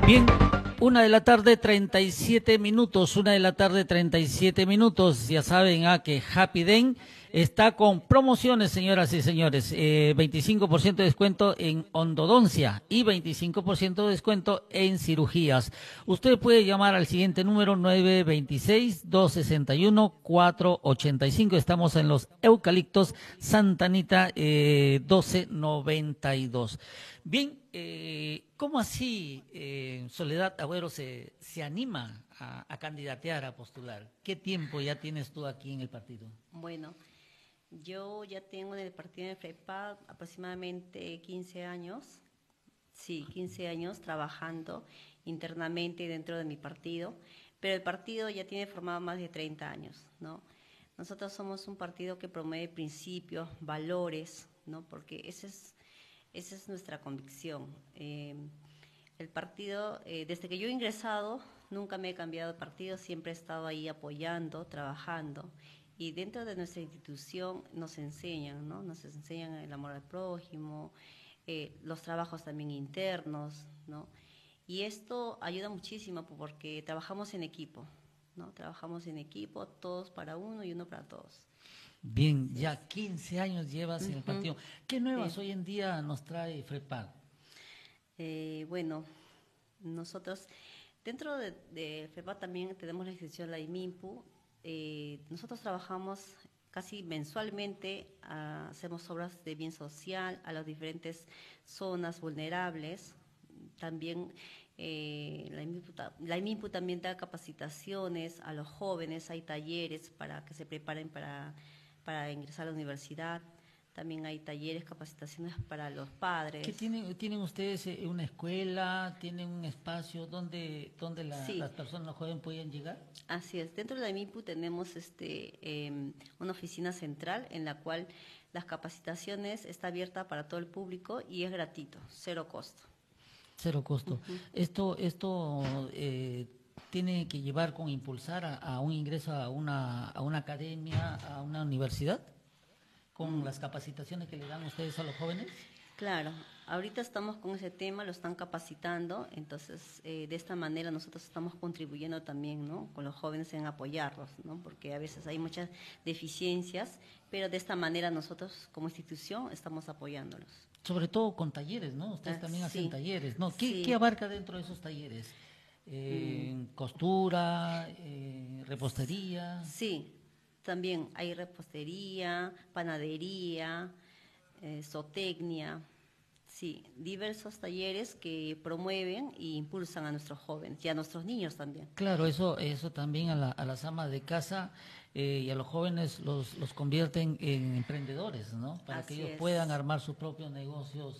Bien, 1 de la tarde, 37 minutos, 1 de la tarde, 37 minutos. Ya saben que Happy Den está con promociones, señoras y señores. 25% de descuento en endodoncia y 25% de descuento en cirugías. Usted puede llamar al siguiente número 926-261-485. Estamos en los Eucaliptos Santa Anita 1292. Bien, ¿cómo así Soledad Agüero se anima a candidatear, a postular? ¿Qué tiempo ya tienes tú aquí en el partido? Bueno, yo ya tengo en el partido de FREPAD aproximadamente 15 años, sí, 15 años trabajando internamente dentro de mi partido, pero el partido ya tiene formado más de 30 años, ¿no? Nosotros somos un partido que promueve principios, valores, ¿no? Porque esa es nuestra convicción. El partido, desde que yo he ingresado, nunca me he cambiado de partido, siempre he estado ahí apoyando, trabajando. Y dentro de nuestra institución nos enseñan, ¿no? Nos enseñan el amor al prójimo, los trabajos también internos, ¿no? Y esto ayuda muchísimo porque trabajamos en equipo, ¿no? Trabajamos en equipo, todos para uno y uno para todos. Bien, ya 15 años llevas en el partido. ¿Qué nuevas hoy en día nos trae FREPAD? Bueno, nosotros dentro de FREPAD también tenemos la institución La IMIMPU. Nosotros trabajamos casi mensualmente, hacemos obras de bien social a las diferentes zonas vulnerables. También la IMIMPU también da capacitaciones a los jóvenes, hay talleres para que se preparen para ingresar a la universidad. También hay talleres, capacitaciones para los padres. ¿Qué tienen ustedes una escuela? ¿Tienen un espacio donde Sí. las personas, los jóvenes pueden llegar? Así es. Dentro de la MIPU tenemos una oficina central en la cual las capacitaciones está abierta para todo el público y es gratuito, cero costo. Cero costo. Esto tiene que llevar con impulsar a un ingreso a una academia, a una universidad, con las capacitaciones que le dan ustedes a los jóvenes. Claro, ahorita estamos con ese tema, lo están capacitando, entonces de esta manera nosotros estamos contribuyendo también, ¿no? Con los jóvenes en apoyarlos, ¿no? Porque a veces hay muchas deficiencias, pero de esta manera nosotros como institución estamos apoyándolos. Sobre todo con talleres, ¿no? Ustedes también hacen Sí. talleres, ¿no? Sí. ¿Qué abarca dentro de esos talleres? Costura, repostería. Sí, también hay repostería, panadería, zootecnia, sí, diversos talleres que promueven e impulsan a nuestros jóvenes y a nuestros niños también. Claro, eso también a las amas de casa y a los jóvenes los convierten en emprendedres, ¿no? Para que ellos puedan armar sus propios negocios,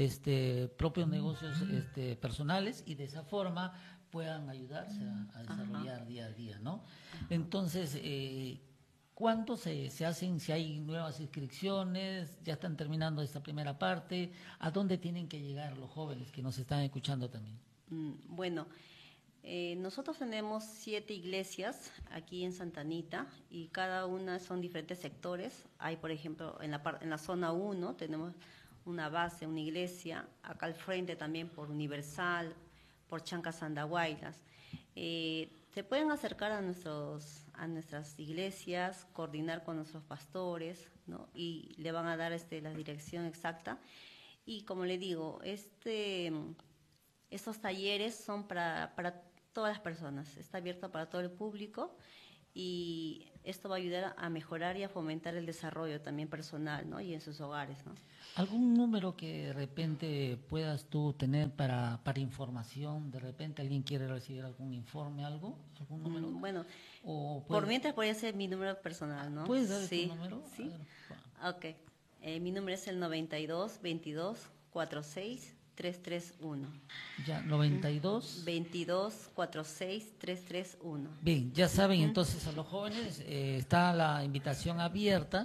personales, y de esa forma puedan ayudarse a desarrollar día a día, ¿no? Entonces, ¿cuándo se hacen? Si hay nuevas inscripciones, ya están terminando esta primera parte, ¿a dónde tienen que llegar los jóvenes que nos están escuchando también? Bueno, nosotros tenemos 7 iglesias aquí en Santa Anita y cada una son diferentes sectores. Hay, por ejemplo, en la zona 1 tenemos una base, una iglesia, acá al frente también por Universal, por Chancas Andahuaylas. Se pueden acercar a nuestras iglesias, coordinar con nuestros pastores, ¿no? Y le van a dar la dirección exacta. Y como le digo, estos talleres son para todas las personas, está abierto para todo el público y esto va a ayudar a mejorar y a fomentar el desarrollo también personal, ¿no? Y en sus hogares, ¿no? ¿Algún número que de repente puedas tú tener para información? ¿De repente alguien quiere recibir algún informe, algún número? Bueno, por mientras podría ser mi número personal, ¿no? ¿Puedes dar tu número? Sí. Ok. Mi número es el 92 22 46 331. Ya, 92 22 46 331. Bien, ya saben, entonces a los jóvenes está la invitación abierta,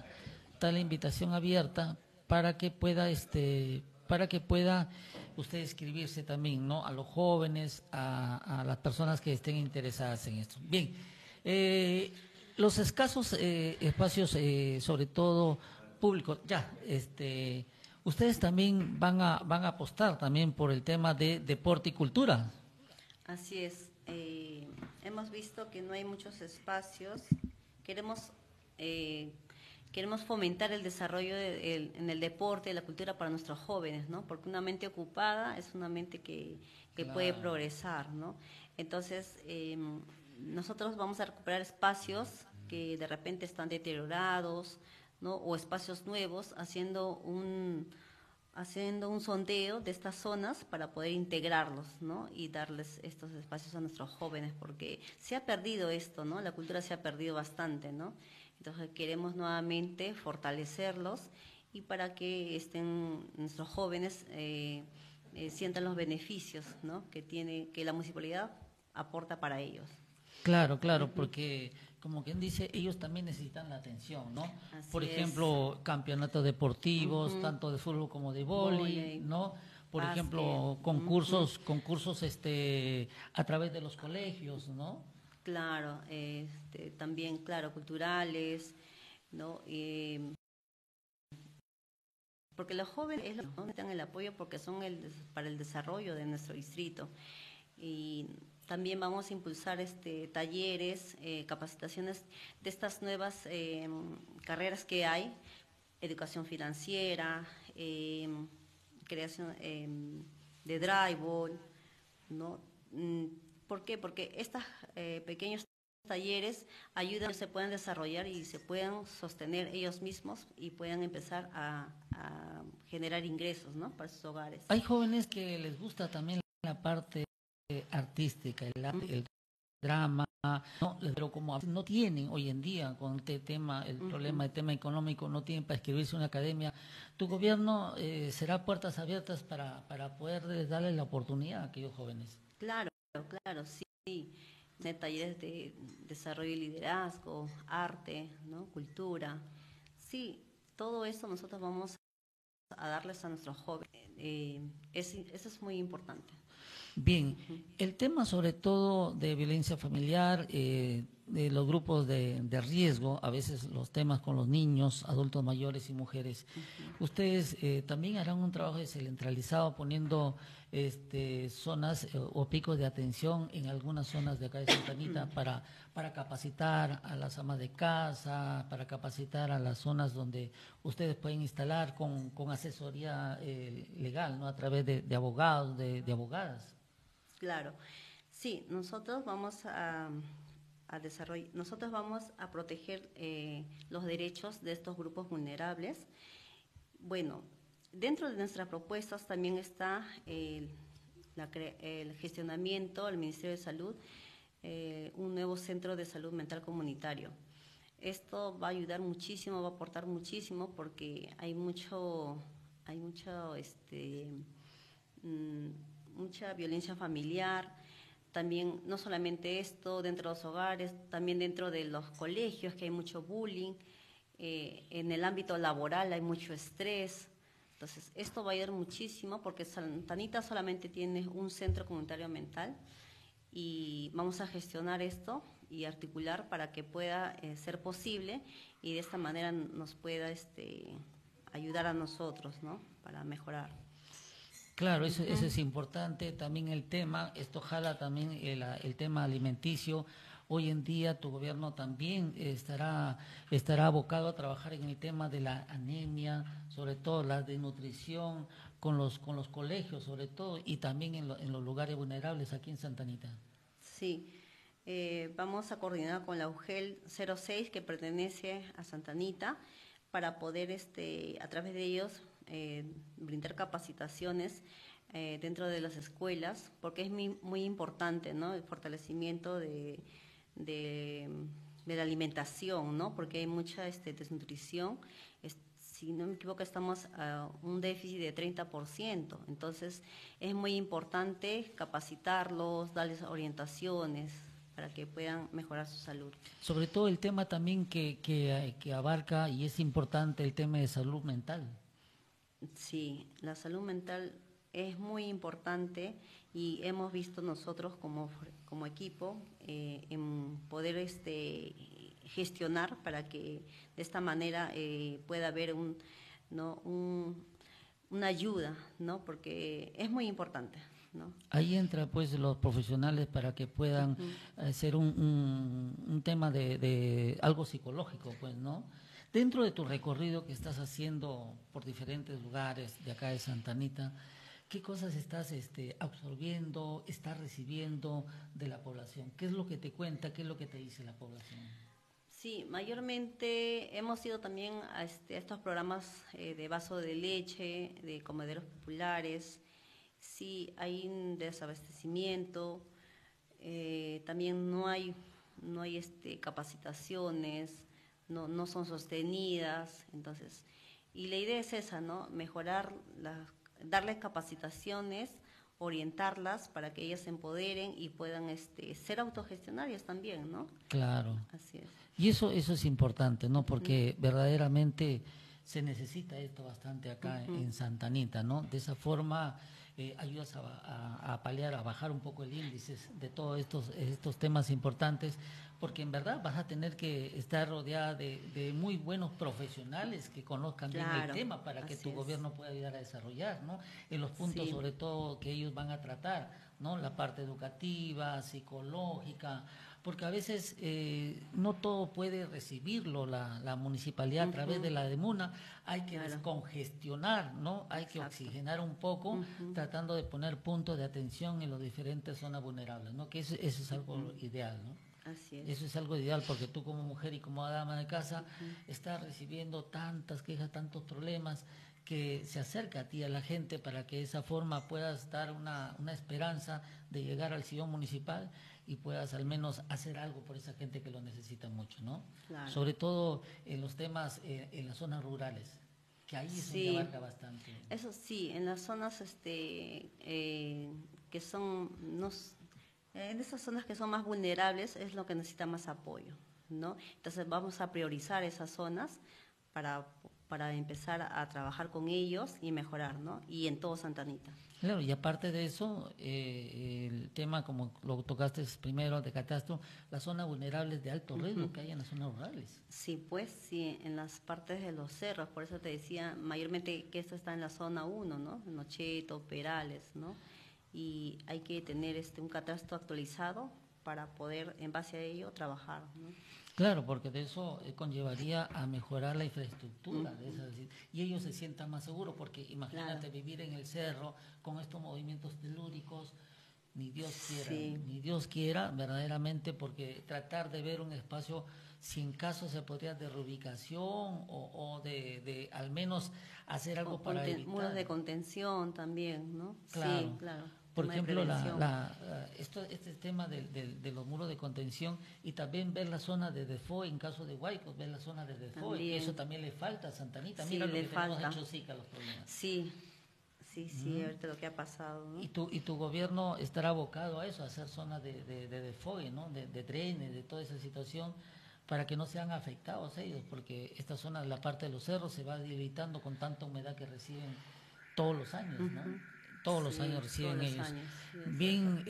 para que pueda usted inscribirse también, ¿no? A los jóvenes, a las personas que estén interesadas en esto. Bien, los escasos espacios, sobre todo públicos, ustedes también van a apostar también por el tema de deporte y cultura. Así es. Hemos visto que no hay muchos espacios. Queremos queremos fomentar el desarrollo en el deporte, la cultura para nuestros jóvenes, ¿no? Porque una mente ocupada es una mente que puede Claro. progresar, ¿no? Entonces, nosotros vamos a recuperar espacios que de repente están deteriorados, ¿no? O espacios nuevos, haciendo un sondeo de estas zonas para poder integrarlos, ¿no? Y darles estos espacios a nuestros jóvenes, porque se ha perdido esto, ¿no? La cultura se ha perdido bastante, ¿no? Entonces queremos nuevamente fortalecerlos y para que estén nuestros jóvenes sientan los beneficios, ¿no? Que la municipalidad aporta para ellos. Claro, claro, porque como quien dice, ellos también necesitan la atención, ¿no? Por Así es. ejemplo, campeonatos deportivos, tanto de fútbol como de vóley, Vóley, ¿no? Por básquet, ejemplo, concursos a través de los colegios, ¿no? claro, también, claro, culturales, ¿no? Porque los jóvenes es los que necesitan el apoyo porque son para el desarrollo de nuestro distrito. Y también vamos a impulsar talleres, capacitaciones de estas nuevas carreras que hay, educación financiera, creación de drywall, ¿no? ¿Por qué? Porque estos pequeños talleres ayudan a que se puedan desarrollar y se puedan sostener ellos mismos y puedan empezar a generar ingresos, ¿no? Para sus hogares. Hay jóvenes que les gusta también la parte artística, el drama, ¿no? Pero como no tienen hoy en día con este tema, el problema del tema económico, no tienen para inscribirse en una academia, ¿tu gobierno será puertas abiertas para poder darle la oportunidad a aquellos jóvenes? Claro, claro, sí. De talleres de desarrollo y liderazgo, arte, ¿no? Cultura. Sí, todo eso nosotros vamos a darles a nuestros jóvenes. Eso es muy importante. Bien, el tema sobre todo de violencia familiar, de los grupos de riesgo, a veces los temas con los niños, adultos mayores y mujeres, ustedes también harán un trabajo descentralizado poniendo zonas o picos de atención en algunas zonas de acá de Santa Anita para capacitar a las amas de casa, para capacitar a las zonas donde ustedes pueden instalar con asesoría legal, ¿no? A través de abogados, de abogadas. Claro, sí, nosotros vamos a desarrollar, nosotros vamos a proteger los derechos de estos grupos vulnerables. Bueno, dentro de nuestras propuestas también está el gestionamiento al Ministerio de Salud, un nuevo centro de salud mental comunitario. Esto va a ayudar muchísimo, va a aportar muchísimo porque hay mucho mucha violencia familiar, también no solamente esto dentro de los hogares, también dentro de los colegios que hay mucho bullying, en el ámbito laboral hay mucho estrés. Entonces, esto va a ayudar muchísimo porque Santa Anita solamente tiene un centro comunitario mental y vamos a gestionar esto y articular para que pueda ser posible y de esta manera nos pueda ayudar a nosotros, ¿no? Para mejorar. Claro, eso es importante. También el tema, esto jala también el tema alimenticio. Hoy en día tu gobierno también estará abocado a trabajar en el tema de la anemia, sobre todo la desnutrición, con los colegios sobre todo, y también en los lugares vulnerables aquí en Santa Anita. Sí, vamos a coordinar con la UGEL 06 que pertenece a Santa Anita para poder a través de ellos brindar capacitaciones dentro de las escuelas, porque es muy importante, ¿no? El fortalecimiento de la alimentación, ¿no? Porque hay mucha desnutrición. Si no me equivoco, estamos a un déficit de 30%. Entonces, es muy importante capacitarlos, darles orientaciones para que puedan mejorar su salud. Sobre todo el tema también que abarca y es importante el tema de salud mental. Sí, la salud mental es muy importante y hemos visto nosotros como equipo en poder gestionar para que de esta manera pueda haber una ayuda, ¿no? Porque es muy importante. ¿no? Ahí entra pues los profesionales para que puedan hacer un tema de algo psicológico, pues, ¿no? Dentro de tu recorrido que estás haciendo por diferentes lugares de acá de Santa Anita, ¿qué cosas estás absorbiendo, estás recibiendo de la población? ¿Qué es lo que te cuenta, qué es lo que te dice la población? Sí, mayormente hemos ido también a estos programas de vaso de leche, de comederos populares. Sí, hay un desabastecimiento, también no hay capacitaciones, no son sostenidas, entonces, y la idea es esa, ¿no? Mejorar, darles capacitaciones, orientarlas para que ellas se empoderen y puedan ser autogestionarias también, ¿no? Claro. Así es. Y eso es importante, ¿no? Porque verdaderamente se necesita esto bastante acá en Santa Anita, ¿no? De esa forma ayudas a paliar, a bajar un poco el índice de todos estos temas importantes, porque en verdad vas a tener que estar rodeada de muy buenos profesionales que conozcan bien el tema para que tu gobierno pueda ayudar a desarrollar, ¿no? En los puntos sobre todo que ellos van a tratar, ¿no? La parte educativa, psicológica, porque a veces no todo puede recibirlo la municipalidad a través de la DEMUNA, hay que descongestionar, ¿no? Hay que oxigenar un poco, tratando de poner puntos de atención en las diferentes zonas vulnerables, ¿no? Que eso es algo ideal, ¿no? Así es. Eso es algo ideal porque tú como mujer y como dama de casa estás recibiendo tantas quejas, tantos problemas, que se acerca a ti, a la gente, para que de esa forma puedas dar una esperanza de llegar al sillón municipal y puedas al menos hacer algo por esa gente que lo necesita mucho, ¿no? Claro. Sobre todo en los temas en las zonas rurales, que ahí es donde abarca bastante. Eso sí, en las zonas que son, en esas zonas que son más vulnerables es lo que necesita más apoyo, ¿no? Entonces vamos a priorizar esas zonas para empezar a trabajar con ellos y mejorar, ¿no? Y en todo Santa Anita. Claro, y aparte de eso, el tema, como lo tocaste primero, de catastro, las zonas vulnerables de alto riesgo que hay en las zonas rurales. Sí, pues sí, en las partes de los cerros, por eso te decía mayormente que esto está en la zona 1, ¿no? Nocheto, Perales, ¿no? Y hay que tener un catastro actualizado para poder, en base a ello, trabajar, ¿no? Claro, porque de eso conllevaría a mejorar la infraestructura de esas, y ellos se sientan más seguros, porque imagínate vivir en el cerro con estos movimientos telúricos, ni Dios quiera verdaderamente, porque tratar de ver un espacio, si en caso se podría de reubicación o de al menos hacer algo para evitar. Muros de contención también, ¿no? Claro. Sí, claro. Por ejemplo, este tema de los muros de contención, y también ver la zona de default en caso de Huaycos, ver la zona de default, y eso también le falta a Santa Anita. Sí, mira lo que falta. tenemos hecho SICA, los problemas. Sí, ahorita lo que ha pasado, ¿no? Y tu gobierno estará abocado a eso, a hacer zonas de default, ¿no? De drenes, de toda esa situación, para que no sean afectados ellos, porque esta zona, la parte de los cerros, se va debilitando con tanta humedad que reciben todos los años, ¿no? Todos los años reciben ellos. Bien,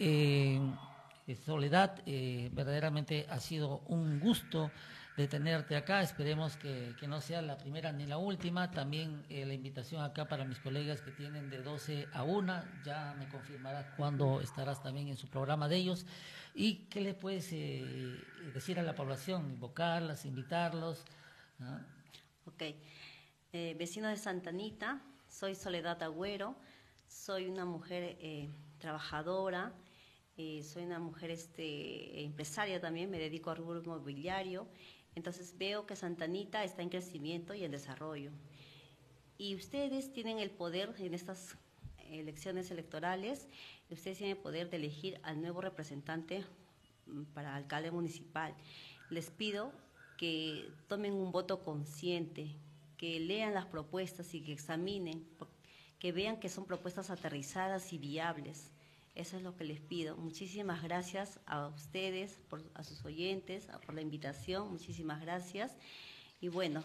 Soledad, verdaderamente ha sido un gusto de tenerte acá. Esperemos que no sea la primera ni la última. También la invitación acá para mis colegas que tienen de 12 a 1. Ya me confirmarás cuándo estarás también en su programa de ellos. ¿Y qué le puedes decir a la población? Invocarlas, invitarlos, ¿no? Ok. Vecinos de Santa Anita, soy Soledad Agüero. Soy una mujer trabajadora, soy una mujer empresaria también, me dedico al rubro inmobiliario, entonces veo que Santa Anita está en crecimiento y en desarrollo. Y ustedes tienen el poder en estas elecciones electorales, ustedes tienen el poder de elegir al nuevo representante para alcalde municipal. Les pido que tomen un voto consciente, que lean las propuestas y que examinen, que vean que son propuestas aterrizadas y viables. Eso es lo que les pido. Muchísimas gracias a ustedes, a sus oyentes, por la invitación. Muchísimas gracias. Y bueno,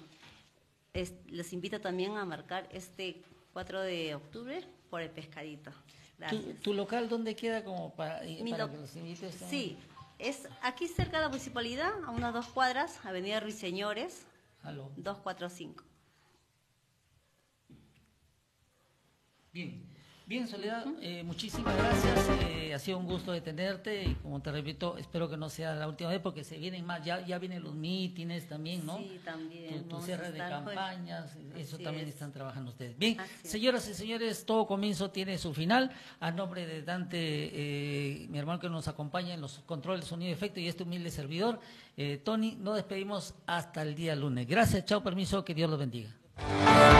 les invito también a marcar este 4 de octubre por el pescadito. Gracias. ¿Tu local dónde queda como para que los invites? Sí, es aquí cerca de la municipalidad, a unas 2 cuadras, Avenida Ruiseñores, 245. Bien, Bien, Soledad, muchísimas gracias. Ha sido un gusto de tenerte y como te repito, espero que no sea la última vez porque se vienen más, ya vienen los mítines también, ¿no? Sí, también. Tu cierre de campañas, eso Así también es. están trabajando ustedes. Bien, Así es. señoras y señores, todo comienzo tiene su final. A nombre de Dante, mi hermano que nos acompaña en los controles de sonido y efecto y este humilde servidor, Tony, nos despedimos hasta el día lunes. Gracias, chao, permiso, que Dios los bendiga.